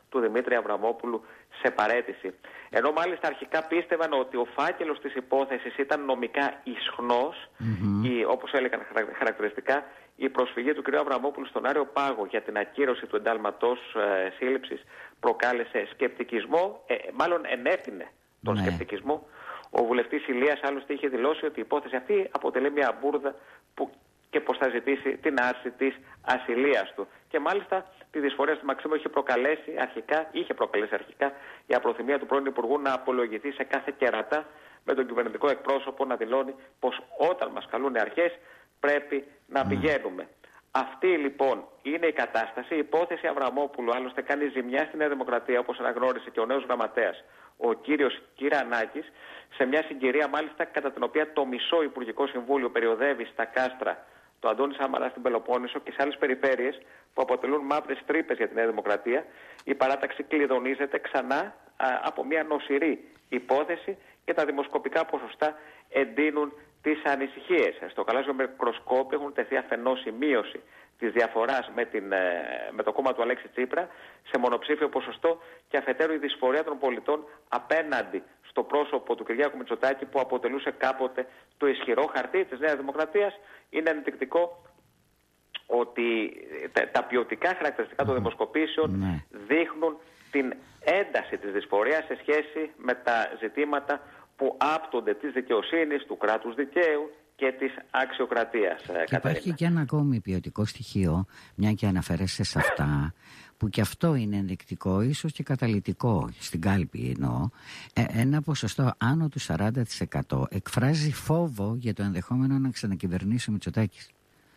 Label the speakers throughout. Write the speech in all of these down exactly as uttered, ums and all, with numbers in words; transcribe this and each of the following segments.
Speaker 1: του Δημήτρη Αβραμόπουλου σε παραίτηση. Ενώ μάλιστα αρχικά πίστευαν ότι ο φάκελος της υπόθεσης ήταν νομικά ισχνός, mm-hmm. ή όπως έλεγαν χαρακτηριστικά, η προσφυγή του κ. Αβραμόπουλου στον Άριο Πάγο για την ακύρωση του εντάλματος ε, σύλληψης προκάλεσε σκεπτικισμό, ε, μάλλον ενέφηνε τον ναι. σκεπτικισμό. Ο βουλευτής Ηλίας άλλωστε είχε δηλώσει ότι η υπόθεση αυτή αποτελεί μια μπουρδα που και πως θα ζητήσει την άρση της ασυλίας του. Και μάλιστα τη δυσφορία του Μαξίμου είχε προκαλέσει αρχικά, είχε προκαλέσει αρχικά η απροθυμία του πρώην Υπουργού να απολογηθεί σε κάθε κερατά, με τον κυβερνητικό εκπρόσωπο να δηλώνει πως όταν μας καλούν οι αρχές πρέπει να mm. πηγαίνουμε. Αυτή λοιπόν είναι η κατάσταση. Η υπόθεση Αβραμόπουλου άλλωστε κάνει ζημιά στη Νέα Δημοκρατία, όπως αναγνώρισε και ο νέος γραμματέας, ο κύριος Κυρανάκης, σε μια συγκυρία μάλιστα κατά την οποία το μισό Υπουργικό Συμβούλιο περιοδεύει στα κάστρα το Αντώνη Σαμαρά στην Πελοπόννησο και σε άλλες περιφέρειες που αποτελούν μαύρες τρύπες για τη Νέα Δημοκρατία. Η παράταξη κλειδονίζεται ξανά α, από μια νοσηρή υπόθεση και τα δημοσκοπικά ποσοστά εντείνουν τις ανησυχίες. Στο γαλάζιο μικροσκόπιο έχουν τεθεί αφενός η μείωση της διαφοράς με, την, με το κόμμα του Αλέξη Τσίπρα σε μονοψήφιο ποσοστό και αφετέρου η δυσφορία των πολιτών απέναντι στο πρόσωπο του Κυριάκου Μητσοτάκη που αποτελούσε κάποτε το ισχυρό χαρτί της Νέας Δημοκρατίας. Είναι ενδεικτικό ότι τα, τα ποιοτικά χαρακτηριστικά των δημοσκοπήσεων ναι. δείχνουν την ένταση της δυσφορίας σε σχέση με τα ζητήματα που άπτονται της δικαιοσύνης, του κράτους δικαίου και της αξιοκρατίας.
Speaker 2: Και Καταρίνα. Υπάρχει και ένα ακόμη ποιοτικό στοιχείο, μια και αναφέρεσαι σε αυτά, που και αυτό είναι ενδεικτικό, ίσως και καταλυτικό στην κάλπη εννοώ. Ε, ένα ποσοστό άνω του σαράντα τοις εκατό εκφράζει φόβο για το ενδεχόμενο να ξανακυβερνήσει ο Μητσοτάκης.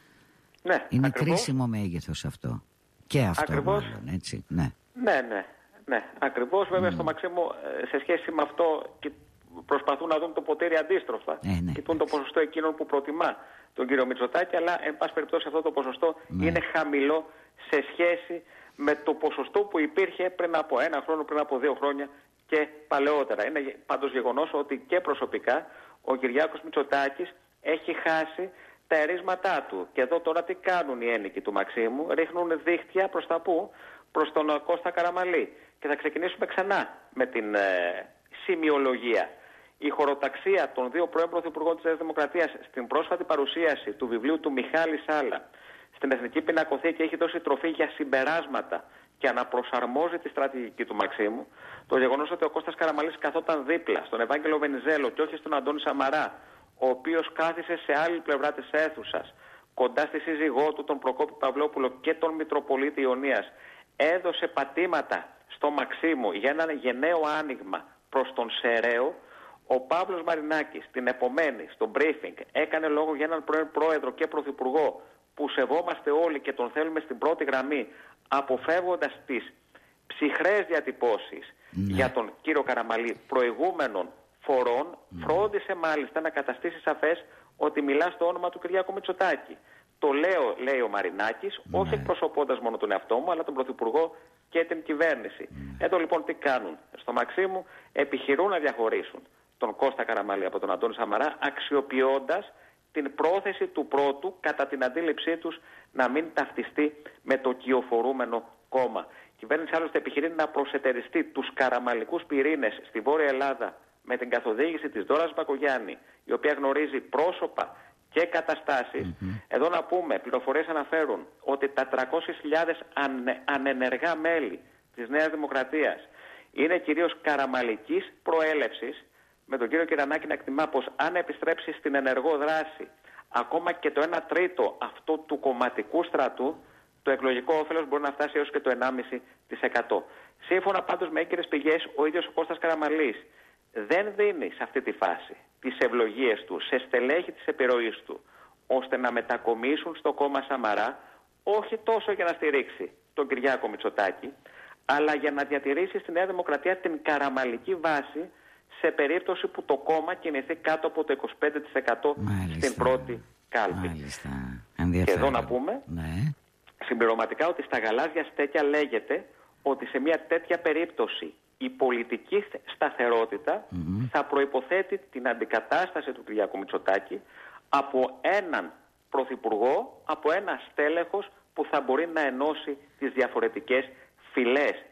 Speaker 1: Ναι,
Speaker 2: είναι
Speaker 1: ακριβώς.
Speaker 2: κρίσιμο μέγεθος αυτό. Και αυτό
Speaker 1: Ακριβώς.
Speaker 2: μάλλον, έτσι. Ναι,
Speaker 1: ναι, ναι. ναι. Ακριβώς, βέβαια, mm. στο Μαξίμου, σε σχέση με αυτό προσπαθούν να δουν το ποτήρι αντίστροφα. Ε, ναι, κοιτούν το ποσοστό εκείνων που προτιμά τον κύριο Μητσοτάκη, αλλά εν πάση περιπτώσει αυτό το ποσοστό ναι. είναι χαμηλό σε σχέση με το ποσοστό που υπήρχε πριν από ένα χρόνο, πριν από δύο χρόνια και παλαιότερα. Είναι πάντως γεγονός ότι και προσωπικά ο Κυριάκος Μητσοτάκης έχει χάσει τα ερίσματά του. Και εδώ τώρα τι κάνουν οι ένικοι του Μαξίμου? Ρίχνουν δίχτυα προς τα πού? Προς τον Κώστα Καραμαλή. Και θα ξεκινήσουμε ξανά με την ε, σημειολογία. Η χωροταξία των δύο πρώην πρωθυπουργών της Νέας Δημοκρατίας στην πρόσφατη παρουσίαση του βιβλίου του Μιχάλη Σάλα στην Εθνική Πινακοθήκη έχει δώσει τροφή για συμπεράσματα και αναπροσαρμόζει τη στρατηγική του Μαξίμου. Το γεγονός ότι ο Κώστας Καραμαλής καθόταν δίπλα στον Ευάγγελο Βενιζέλο και όχι στον Αντώνη Σαμαρά, ο οποίος κάθισε σε άλλη πλευρά της αίθουσας, κοντά στη σύζυγό του, τον Προκόπη Παυλόπουλο και τον Μητροπολίτη Ιωνίας, έδωσε πατήματα στο Μαξίμου για ένα γενναίο άνοιγμα προς τον Σεραίο. Ο Παύλος Μαρινάκης την επομένη στο briefing έκανε λόγο για έναν πρώην πρόεδρο και πρωθυπουργό που σεβόμαστε όλοι και τον θέλουμε στην πρώτη γραμμή, αποφεύγοντας τις ψυχρές διατυπώσεις ναι. για τον κύριο Καραμαλή προηγούμενων φορών, ναι. φρόντισε μάλιστα να καταστήσει σαφές ότι μιλά στο όνομα του Κυριάκου Μητσοτάκη. Το λέω, λέει ο Μαρινάκης, ναι. όχι εκπροσωπώντας μόνο τον εαυτό μου, αλλά τον πρωθυπουργό και την κυβέρνηση. Ναι. Εδώ λοιπόν τι κάνουν? Στο Μαξίμου επιχειρούν να διαχωρίσουν τον Κώστα Καραμαλή από τον Αντώνη Σαμαρά, αξιοποιώντας την πρόθεση του πρώτου, κατά την αντίληψή τους, να μην ταυτιστεί με το κυοφορούμενο κόμμα. Η κυβέρνηση άλλωστε επιχειρεί να προσετεριστεί τους καραμαλικούς πυρήνες στη Βόρεια Ελλάδα με την καθοδήγηση της Δώρας Μπακογιάννη, η οποία γνωρίζει πρόσωπα και καταστάσεις. Mm-hmm. Εδώ να πούμε, πληροφορίες αναφέρουν ότι τα τριακόσιες χιλιάδες ανε, ανενεργά μέλη της Νέας Δημοκρατίας είναι κυρίως καραμαλικής προέλευσης, με τον κύριο Κυρανάκη να εκτιμά πως αν επιστρέψει στην ενεργό δράση ακόμα και το ένα τρίτο αυτό του κομματικού στρατού, το εκλογικό όφελος μπορεί να φτάσει έως και το ενάμιση τοις εκατό τοις εκατό. Σύμφωνα πάντως με έγκυρες πηγές, ο ίδιος ο Κώστας Καραμαλής δεν δίνει σε αυτή τη φάση τις ευλογίες του σε στελέχη της επιρροής του, ώστε να μετακομίσουν στο κόμμα Σαμαρά, όχι τόσο για να στηρίξει τον Κυριάκο Μητσοτάκη, αλλά για να διατηρήσει στη Νέα Δημοκρατία την καραμαλική βάση σε περίπτωση που το κόμμα κινηθεί κάτω από το είκοσι πέντε τοις εκατό Μάλιστα. στην πρώτη κάλπη.
Speaker 2: Μάλιστα.
Speaker 1: Και εδώ να πούμε
Speaker 2: ναι.
Speaker 1: συμπληρωματικά ότι στα γαλάζια στέκια λέγεται ότι σε μια τέτοια περίπτωση η πολιτική σταθερότητα mm-hmm. θα προϋποθέτει την αντικατάσταση του Κυριάκου Μητσοτάκη από έναν πρωθυπουργό, από ένα στέλεχος που θα μπορεί να ενώσει τις διαφορετικές φυλές